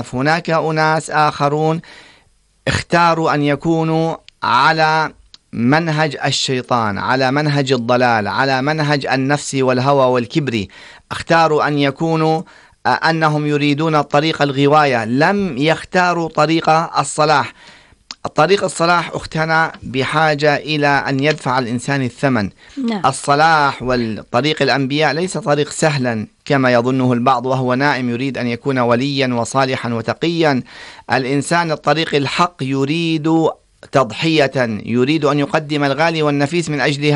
السلف هناك أناس آخرون اختاروا أن يكونوا على منهج الشيطان، على منهج الضلال، على منهج النفس والهوى والكبر، اختاروا أن يكونوا أنهم يريدون الطريق الغواية، لم يختاروا طريق الصلاح. الطريق الصلاح أختنا بحاجة إلى أن يدفع الإنسان الثمن. نعم. الصلاح والطريق الأنبياء ليس طريق سهلا كما يظنه البعض وهو نائم يريد أن يكون وليا وصالحا وتقيا. الإنسان الطريق الحق يريد تضحية، يريد أن يقدم الغالي والنفيس من أجل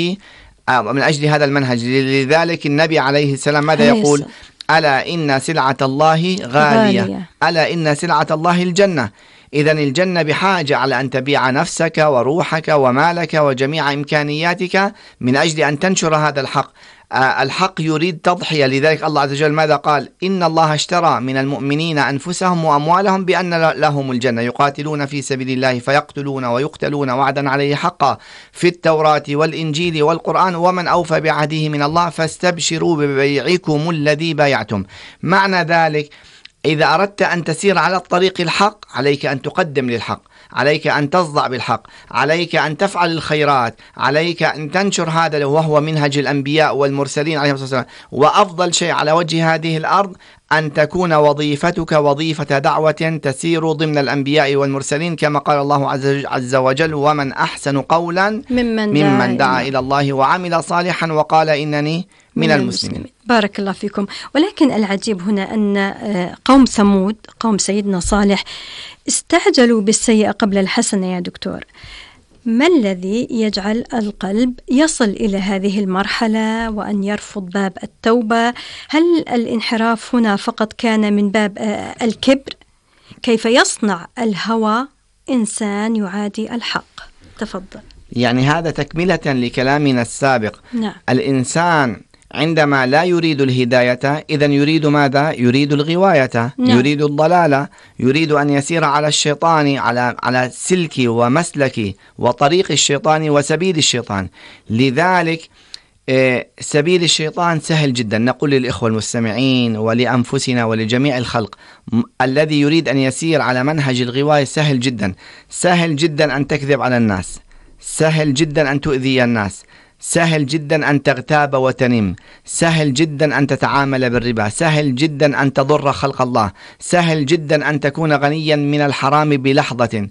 هذا المنهج. لذلك النبي عليه السلام ماذا يقول؟ ألا إن سلعة الله غالية، ألا إن سلعة الله الجنة. إذن الجنة بحاجة على أن تبيع نفسك وروحك ومالك وجميع إمكانياتك من أجل أن تنشر هذا الحق. الحق يريد تضحية. لذلك الله عز وجل ماذا قال؟ إن الله اشترى من المؤمنين أنفسهم وأموالهم بأن لهم الجنة يقاتلون في سبيل الله فيقتلون ويقتلون وعدا عليه حقا في التوراة والإنجيل والقرآن ومن أوفى بعهده من الله فاستبشروا ببيعكم الذي بايعتم. معنى ذلك إذا أردت أن تسير على الطريق الحق عليك أن تقدم للحق، عليك أن تصدع بالحق، عليك أن تفعل الخيرات، عليك أن تنشر هذا وهو منهج الأنبياء والمرسلين عليهم الصلاة والسلام. وأفضل شيء على وجه هذه الأرض أن تكون وظيفتك وظيفة دعوة تسير ضمن الأنبياء والمرسلين كما قال الله عز وجل ومن أحسن قولا ممن دعا إلى الله وعمل صالحا وقال إنني من المسلمين. بارك الله فيكم. ولكن العجيب هنا أن قوم ثمود، قوم سيدنا صالح، استعجلوا بالسيئة قبل الحسنة. يا دكتور، ما الذي يجعل القلب يصل إلى هذه المرحلة وأن يرفض باب التوبة؟ هل الانحراف هنا فقط كان من باب الكبر؟ كيف يصنع الهوى إنسان يعادي الحق؟ تفضل. يعني هذا تكملة لكلامنا السابق. نعم. الإنسان عندما لا يريد الهداية إذن يريد ماذا؟ يريد الغواية. نعم. يريد الضلالة، يريد أن يسير على الشيطان، على سلك ومسلك وطريق الشيطان وسبيل الشيطان. لذلك سبيل الشيطان سهل جدا. نقول للإخوة المستمعين ولأنفسنا ولجميع الخلق الذي يريد أن يسير على منهج الغواية سهل جدا. سهل جدا أن تكذب على الناس، سهل جدا أن تؤذي الناس، سهل جدا أن تغتاب وتنم، سهل جدا أن تتعامل بالربا، سهل جدا أن تضر خلق الله، سهل جدا أن تكون غنيا من الحرام بلحظة.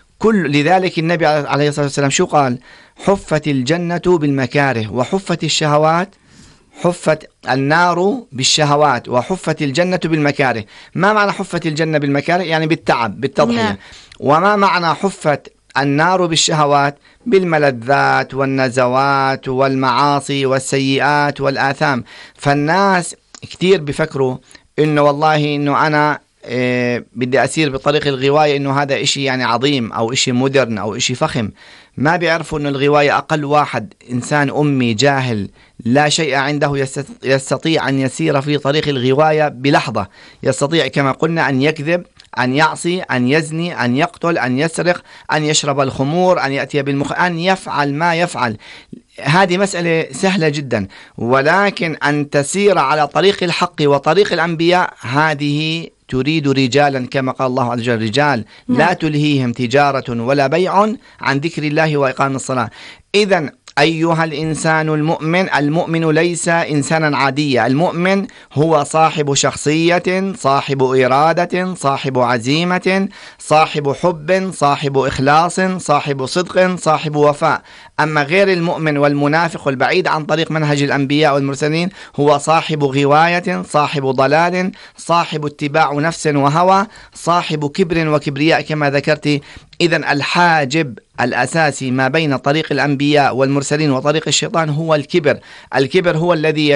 لذلك النبي عليه الصلاة والسلام شو قال؟ حفت الجنة بالمكاره وحفت الشهوات، حفت النار بالشهوات وحفت الجنة بالمكاره. ما معنى حفت الجنة بالمكاره؟ يعني بالتعب، بالتضحية. وما معنى حفت النار بالشهوات؟ بالملذات والنزوات والمعاصي والسيئات والآثام. فالناس كتير بيفكروا إنه والله إنه أنا بدي أسير بطريق الغواية إنه هذا إشي يعني عظيم أو إشي مودرن أو إشي فخم. ما بيعرفوا إنه الغواية أقل واحد إنسان أمي جاهل لا شيء عنده يستطيع أن يسير في طريق الغواية بلحظة. يستطيع كما قلنا أن يكذب، أن يعصي، أن يزني، أن يقتل، أن يسرق، أن يشرب الخمور، أن يأتي أن يفعل ما يفعل. هذه مسألة سهلة جدا. ولكن أن تسير على طريق الحق وطريق الأنبياء هذه تريد رجالا كما قال الله عز وجل رجال لا تلهيهم تجارة ولا بيع عن ذكر الله وإقام الصلاة. إذن أيها الإنسان المؤمن ليس إنسانا عاديا. المؤمن هو صاحب شخصية، صاحب إرادة، صاحب عزيمة، صاحب حب، صاحب إخلاص، صاحب صدق، صاحب وفاء. أما غير المؤمن والمنافق والبعيد عن طريق منهج الأنبياء والمرسلين هو صاحب غواية، صاحب ضلال، صاحب اتباع نفس وهوى، صاحب كبر وكبرياء كما ذكرت. إذن الحاجب الأساسي ما بين طريق الأنبياء والمرسلين وطريق الشيطان هو الكبر. الكبر هو الذي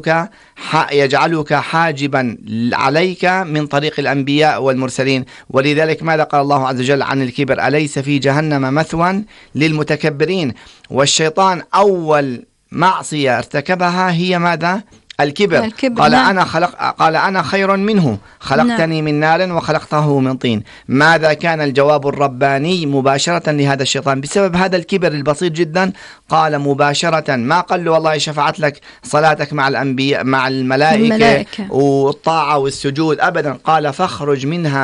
يجعلك حاجبا عليك من طريق الأنبياء والمرسلين. ولذلك ماذا قال الله عز وجل عن الكبر؟ أليس في جهنم مثوى للمتكبرين؟ والشيطان أول معصية ارتكبها هي ماذا؟ الكبر. قال أنا خير منه خلقتني من نار وخلقته من طين. ماذا كان الجواب الرباني مباشرة لهذا الشيطان بسبب هذا الكبر البسيط جدا؟ قال مباشرة، ما قال له والله شفعت لك صلاتك مع الأنبياء مع الملائكة والطاعة والسجود، أبدا. قال فاخرج منها